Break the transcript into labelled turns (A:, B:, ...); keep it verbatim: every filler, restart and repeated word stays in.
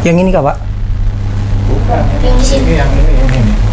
A: Yang ini kak pak?
B: Bukan.
C: Yang di sini.
B: Ini yang ini ini.